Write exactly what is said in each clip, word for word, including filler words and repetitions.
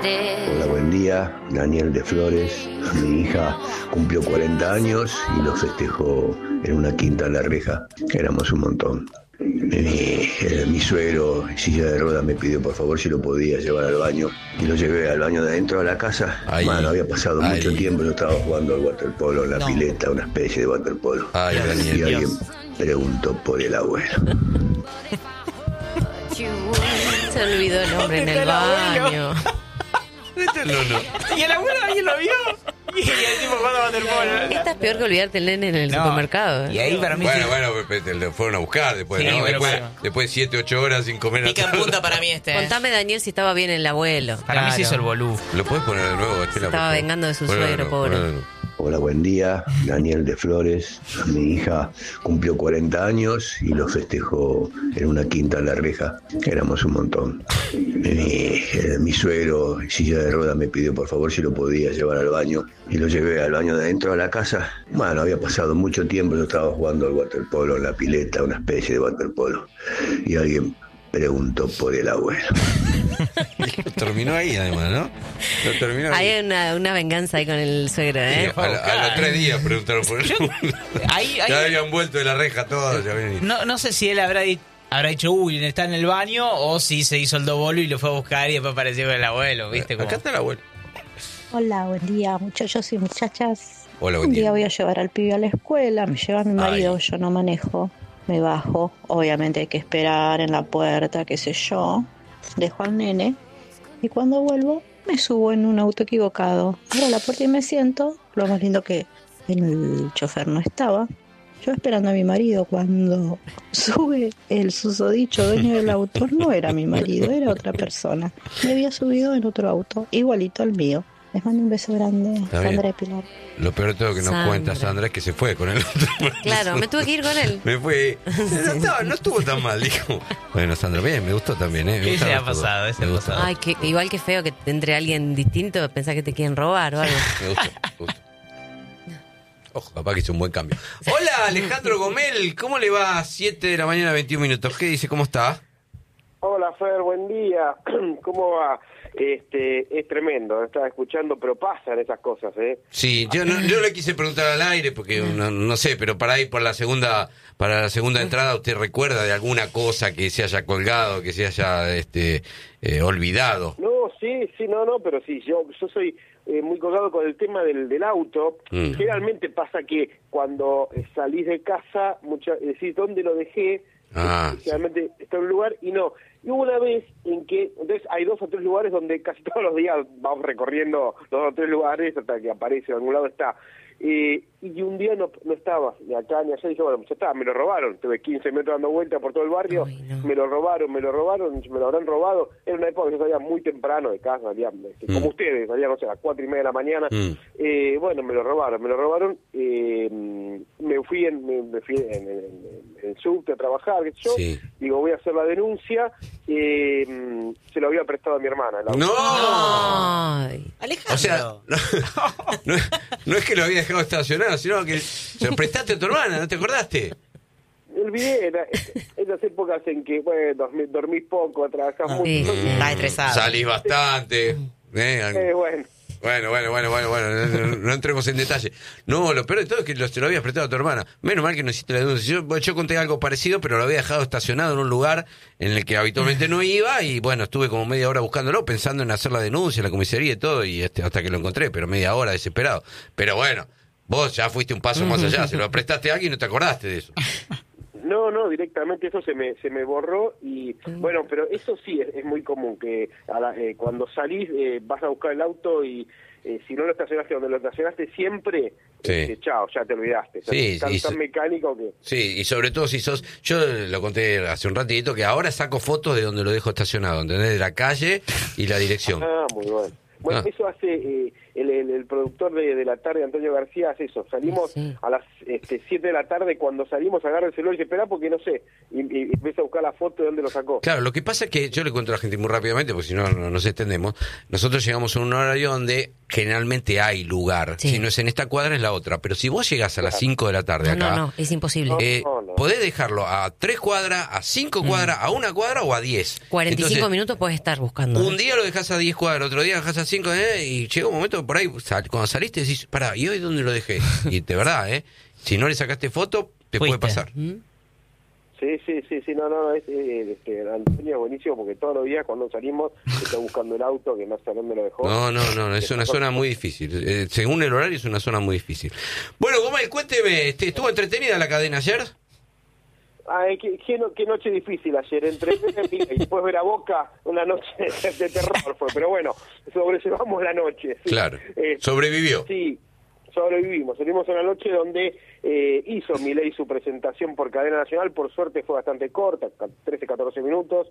flores. Hola, buen día. Daniel de Flores. Mi hija cumplió cuarenta años y lo festejó en una quinta en La Reja. Éramos un montón. Mi, eh, mi suegro, en silla de ruedas, me pidió por favor si lo podía llevar al baño. Y lo llevé al baño de adentro de la casa. Ay, Bueno, había pasado ay. mucho tiempo. Yo estaba jugando al waterpolo en la No. pileta, una especie de waterpolo. Ay, Y Daniel. alguien Dios. preguntó por el abuelo. Se olvidó el nombre en ¿Dónde el está el abuelo? baño. Este no, no. Y el abuelo alguien lo vio. Y el tipo jugando a waterpolo. Esta es peor que olvidarte el nene en el No. supermercado. Y ahí para mí Bueno, sí. bueno, pe- pe- lo fueron a buscar después, Sí, ¿no? pero Después, bueno. después de siete, ocho horas sin comer. Pica en hasta- punta para mí este. ¿eh? Contame, Daniel, si estaba bien el abuelo. Para mí se hizo el bolú. ¿Lo puedes poner de nuevo, Estela, por estaba favor? vengando de su Ponelo suegro, nuevo, pobre. ponelo de nuevo. Hola, buen día. Daniel de Flores. Mi hija cumplió cuarenta años y lo festejó en una quinta en La Reja. Éramos un montón. Mi, eh, mi suegro, en silla de ruedas, me pidió por favor si lo podía llevar al baño. Y lo llevé al baño de adentro de la casa. Bueno, había pasado mucho tiempo. Yo estaba jugando al waterpolo en la pileta, una especie de waterpolo. Y alguien preguntó por el abuelo. Lo terminó ahí, además, ¿no? Lo terminó ahí. Hay una, una venganza ahí con el suegro, Sí, ¿eh? a, a los tres días preguntaron por el Ahí, ahí- Ya habían vuelto de la reja todos. Ya habían ido. no, no sé si él habrá, di- habrá dicho, uy, está en el baño, o si se hizo el dobolo y lo fue a buscar y después apareció el abuelo, ¿viste? Como... Acá está el abuelo. Hola, buen día, muchachos y muchachas. Hola, buen Un día. día voy a llevar al pibe a la escuela, me lleva mi marido, Ay. yo no manejo, me bajo. Obviamente hay que esperar en la puerta, qué sé yo. Dejo al nene y cuando vuelvo me subo en un auto equivocado. Abro la puerta y me siento. Lo más lindo que el chofer no estaba. Yo esperando a mi marido, cuando sube el susodicho dueño del auto, no era mi marido, era otra persona. Me había subido en otro auto, igualito al mío. Les mando un beso grande, Está Sandra bien. de Pilar. Lo peor de todo que nos Sandra. cuenta Sandra es que se fue con el otro. Claro, me tuve que ir con él. Me fue. No, estaba- no estuvo tan mal, dijo. Bueno, Sandra, bien, me gustó también, ¿eh? Me Ese gustaron ha los dos. pasado, ese Me ha gustó. pasado. Ay, que, igual que feo que entre alguien distinto, pensás que te quieren robar o algo. Me gustó, me gustó. Ojo, capaz que hizo un buen cambio. Hola, Alejandro Gomel, ¿cómo le va? siete de la mañana, veintiún minutos. ¿Qué dice? ¿Cómo está? Hola Fer, buen día. ¿Cómo va? Este, es tremendo, estaba escuchando, pero pasan esas cosas, ¿eh? Sí, yo no, yo le quise preguntar al aire porque no, no sé, pero para ir por la segunda, para la segunda entrada, ¿usted recuerda de alguna cosa que se haya colgado, que se haya este eh, olvidado? No, sí, sí, no, no, pero sí, yo, yo soy eh, muy colgado con el tema del, del auto. Mm. Generalmente pasa que cuando eh, salís de casa, mucha, decís, ¿dónde lo dejé? Ah, Eh, Generalmente está en un lugar y no. Y hubo una vez en que, entonces hay dos o tres lugares donde casi todos los días vamos recorriendo dos o tres lugares hasta que aparece, en algún lado está. Eh, y un día no, no estaba, ni acá ni allá, dije, bueno, ya está, me lo robaron. Tuve quince metros dando vueltas por todo el barrio, Ay, no. me lo robaron, me lo robaron, me lo habrán robado. Era una época que yo salía muy temprano de casa, salía, este, como Mm. ustedes, salía, no sé, a las cuatro y media de la mañana. Mm. Eh, bueno, me lo robaron, me lo robaron. Eh, me fui en, me, me fui en, en, en, en subte a trabajar, qué sé yo. Sí. Digo, voy a hacer la denuncia. Eh, se lo había prestado a mi hermana. el auto. ¡No! Ay. Alejandro. O sea, no, no, no es que lo había dejado estacionado, sino que se lo prestaste a tu hermana, ¿no te acordaste? Me olvidé, era, esas épocas en que, bueno, dormí, dormís poco, trabajás mucho. Sí. Está estresado. Salís bastante. ¿eh? Eh, bueno. Bueno, bueno, bueno, bueno, bueno, no, no- no entremos en detalle. No, lo peor de todo es que lo, se lo habías prestado a tu hermana. Menos mal que no hiciste la denuncia. Yo, yo conté algo parecido, pero lo había dejado estacionado en un lugar en el que habitualmente no iba y bueno, estuve como media hora buscándolo, pensando en hacer la denuncia, la comisaría y todo, y este, hasta que lo encontré, pero media hora desesperado. Pero bueno, vos ya fuiste un paso más allá, se lo prestaste a alguien y no te acordaste de eso. No, no, directamente eso se me se me borró y bueno, pero eso sí es, es muy común que a la- eh, cuando salís eh, vas a buscar el auto y eh, si no lo estacionaste donde lo estacionaste siempre, Sí. este, chao, ya te olvidaste. Sí, tan, y tan se- mecánico que... Sí, y sobre todo si sos, yo lo conté hace un ratito, que ahora saco fotos de donde lo dejo estacionado, ¿entendés? De la calle y la dirección. Ah, muy bueno. Bueno, Ah. eso hace eh, el, el, el productor de, de la tarde, Antonio García, hace eso. Salimos Sí. a las este, siete de la tarde, cuando salimos agarra el celular y dice, espera porque no sé, y, y empieza a buscar la foto de dónde lo sacó. Claro, lo que pasa es que yo le cuento a la gente muy rápidamente, porque si no, no nos extendemos. Nosotros llegamos a un horario donde generalmente hay lugar. Sí. Si no es en esta cuadra, es la otra. Pero si vos llegás a las cinco de la tarde No, acá, no, no, es imposible. No, eh, no, no. podés dejarlo a tres cuadras, a cinco cuadras, a una cuadra o a diez. cuarenta y cinco Entonces, minutos puedes estar buscando. un día lo dejás a diez cuadras, otro día lo dejás a cinco, ¿eh? Y llega un momento que por ahí, sal, cuando saliste decís, pará, ¿y hoy dónde lo dejé? Y de verdad, ¿eh? Si no le sacaste foto, te Fuiste. puede pasar. ¿Mm? Sí, sí, sí, sí, no, no, es, es, este, Antonio es buenísimo porque todos los días cuando salimos está buscando el auto que no sé dónde lo dejó. No, no, no, es una zona muy difícil. Eh, según el horario es una zona muy difícil. Bueno, Gómez, cuénteme, este, ¿estuvo entretenida la cadena ayer? Ay, qué, qué, no- qué noche difícil ayer, entre y después ver a Boca, una noche de terror fue, pero bueno, sobrellevamos la noche. Sí. Claro, Eh, sobrevivió. Sí, sobrevivimos. Salimos una noche donde eh, hizo Milei su presentación por cadena nacional, por suerte fue bastante corta, trece, catorce minutos,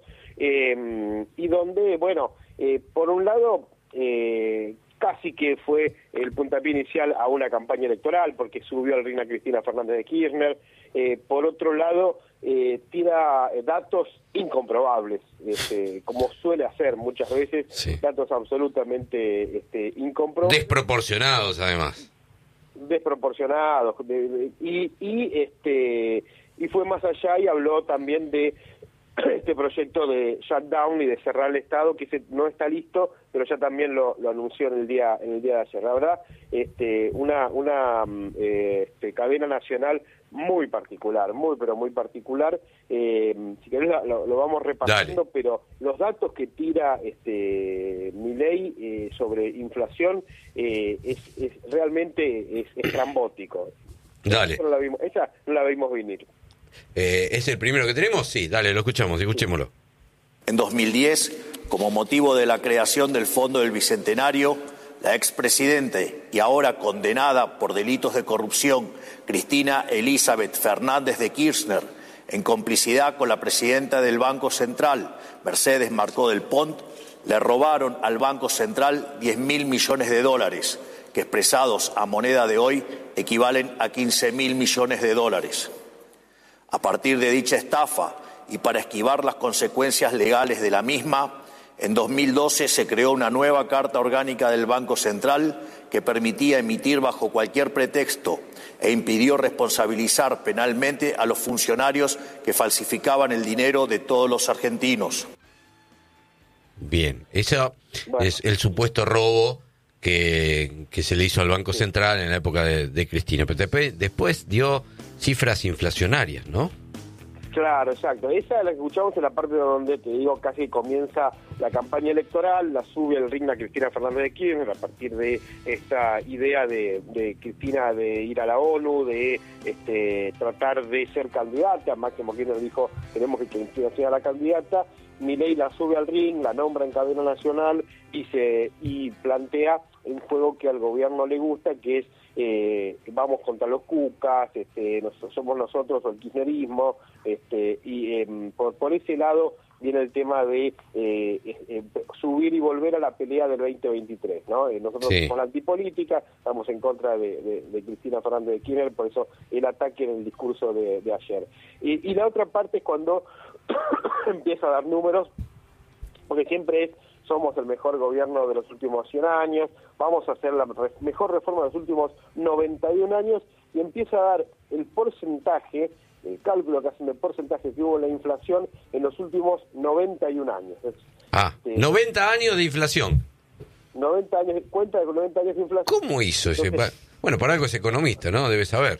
eh, y donde, bueno, eh, por un lado, eh, casi que fue el puntapié inicial a una campaña electoral, porque subió al ring a Cristina Fernández de Kirchner. Eh, por otro lado, eh, tira eh, datos incomprobables, este, como suele hacer muchas veces, Sí. datos absolutamente este, incomprobables. Desproporcionados, además. desproporcionados de- de- y y este y fue más allá y habló también de este proyecto de shutdown y de cerrar el Estado, que se- no está listo, pero ya también lo, lo anunció en el día en el día de ayer. La verdad, este, una una mm, eh, este, cadena nacional muy particular, muy pero muy particular. Eh, si querés la- lo, lo vamos repasando, Dale. pero los datos que tira este Milei eh, sobre inflación eh, es, es realmente es, es estrambótico. Dale. Esa no la vimos, esa no la vimos venir. Eh, ¿Es el primero que tenemos? Sí, dale, lo escuchamos, escuchémoslo. En dos mil diez, como motivo de la creación del Fondo del Bicentenario, la expresidente y ahora condenada por delitos de corrupción, Cristina Elizabeth Fernández de Kirchner, en complicidad con la presidenta del Banco Central, Mercedes Marcó del Pont, le robaron al Banco Central diez mil millones de dólares, que expresados a moneda de hoy equivalen a quince mil millones de dólares. A partir de dicha estafa y para esquivar las consecuencias legales de la misma, en dos mil doce se creó una nueva Carta Orgánica del Banco Central que permitía emitir bajo cualquier pretexto e impidió responsabilizar penalmente a los funcionarios que falsificaban el dinero de todos los argentinos. Bien, eso Bueno. es el supuesto robo que, que se le hizo al Banco Central en la época de, de Cristina. Pero después, después dio cifras inflacionarias, ¿no? Claro, exacto. Esa es la que escuchamos en la parte donde, te digo, casi comienza la campaña electoral, la sube el ring a Cristina Fernández de Kirchner a partir de esta idea de, de Cristina de ir a la ONU, de este, tratar de ser candidata. Máximo Kirchner dijo, tenemos que Cristina sea la candidata. Milei la sube al ring, la nombra en cadena nacional y se y plantea un juego que al gobierno le gusta, que es eh, vamos contra los cucas, este, nos, somos nosotros o el kirchnerismo, este, y eh, por, por ese lado viene el tema de eh, eh, subir y volver a la pelea del veinte veintitrés, ¿no? Eh, nosotros Sí. somos la antipolítica, estamos en contra de, de, de Cristina Fernández de Kirchner, por eso el ataque en el discurso de, de ayer. Y, y la otra parte es cuando empieza a dar números, porque siempre es somos el mejor gobierno de los últimos cien años, vamos a hacer la re- mejor reforma de los últimos noventa y un años, y empieza a dar el porcentaje, el cálculo que hacen del porcentaje que hubo en la inflación en los últimos noventa y un años. Es, Ah, Sí. noventa años de inflación. noventa años, cuenta de noventa años de inflación. ¿Cómo hizo ese? Entonces, pa- Bueno, por algo es economista, ¿no? Debe saber.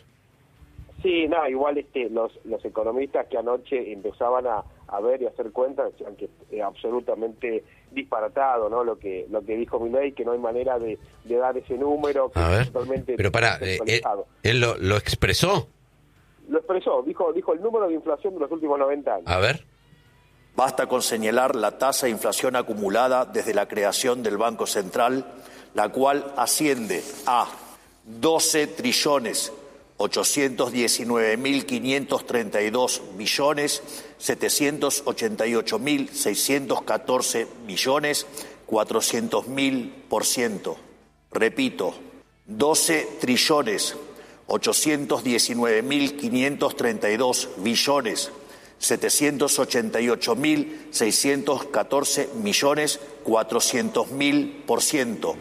Sí, no, igual este, los, los economistas que anoche empezaban a, a ver y a hacer cuentas decían que es absolutamente disparatado, ¿no? Lo que lo que dijo Milei, que no hay manera de, de dar ese número, que A ver. es totalmente Pero pará, eh, él, desactualizado. él lo, lo expresó. Lo expresó, dijo dijo el número de inflación de los últimos noventa años. A ver. Basta con señalar la tasa de inflación acumulada desde la creación del Banco Central, la cual asciende a doce trillones ochocientos diecinueve mil quinientos treinta y dos billones setecientos ochenta y ocho mil seiscientos catorce millones cuatrocientos mil por ciento. Repito, doce trillones ochocientos diecinueve mil quinientos treinta y dos billones setecientos ochenta y ocho mil seiscientos catorce millones cuatrocientos mil por ciento.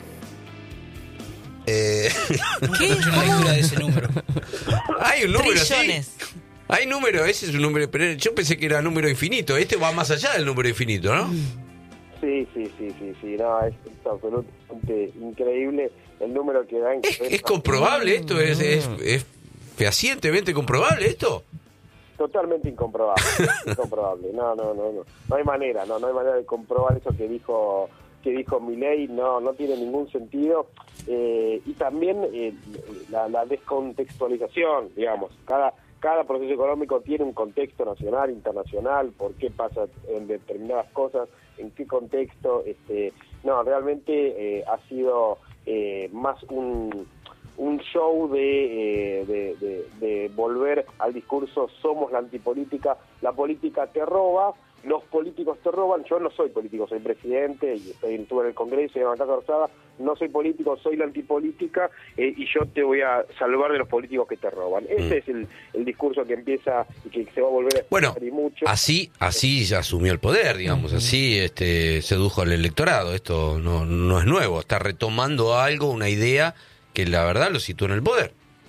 Eh, ¿Qué? Una lectura de ese número. hay un número así. Trillones. Hay número, ese es un número, pero yo pensé que era número infinito. Este va más allá del número infinito, ¿no? Sí, sí, sí, sí, sí, no, es, es absolutamente increíble el número que dan. ¿Es, es comprobable esto? ¿Es, es, es fehacientemente comprobable esto? Totalmente incomprobable, incomprobable, no, no, no, no, no hay manera, no, no hay manera de comprobar eso que dijo que dijo Milei, no, no tiene ningún sentido, eh, y también eh, la, la descontextualización, digamos, cada cada proceso económico tiene un contexto nacional, internacional, por qué pasa en determinadas cosas, en qué contexto, este, no, realmente eh, ha sido eh, más un un show de, eh, de, de, de volver al discurso somos la antipolítica, la política te roba, los políticos te roban. Yo no soy político, soy presidente y estoy, estuve en el Congreso y en la Casa Rosada, no soy político, soy la antipolítica, eh, y yo te voy a salvar de los políticos que te roban. Ese mm. es el, el discurso que empieza y que se va a volver a bueno, y mucho. así así ya asumió el poder, digamos, uh-huh. así este sedujo al electorado. Esto no, no es nuevo, está retomando algo, una idea que la verdad lo sitúa en el poder.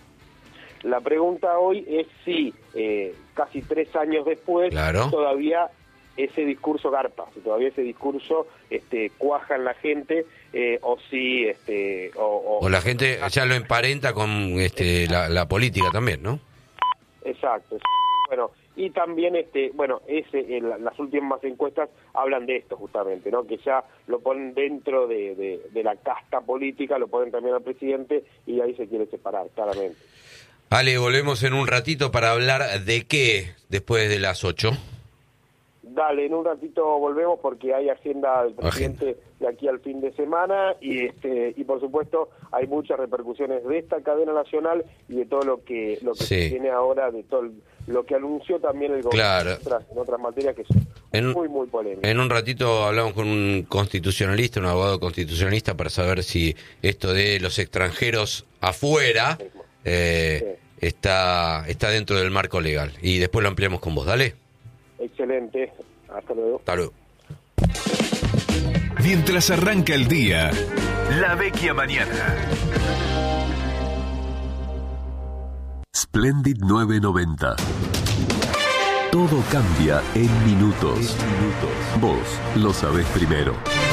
La pregunta hoy es si, eh, casi tres años después, claro. todavía ese discurso garpa, si todavía ese discurso este, cuaja en la gente, eh, o si... este O, o, o la gente ya lo emparenta con este la, la política también, ¿no? Exacto. Bueno, y también, este bueno, ese en las últimas encuestas hablan de esto justamente, ¿no? Que ya lo ponen dentro de, de, de la casta política, lo ponen también al presidente, y ahí se quiere separar, claramente. Ale, volvemos en un ratito para hablar de qué después de las ocho. Dale, en un ratito volvemos porque hay agenda del presidente agenda. de aquí al fin de semana, y este y por supuesto hay muchas repercusiones de esta cadena nacional y de todo lo que lo que sí. se tiene ahora, de todo el, lo que anunció también el gobierno claro. en, otras, en otras materias que son en, muy, muy polémicas. En un ratito hablamos con un constitucionalista, un abogado constitucionalista, para saber si esto de los extranjeros afuera eh, sí. está, está dentro del marco legal. Y después lo ampliamos con vos, dale. Excelente, hasta luego. Hasta luego. Mientras arranca el día, La Vecchia Mañana. Splendid nueve noventa. Todo cambia en minutos. Vos lo sabés primero.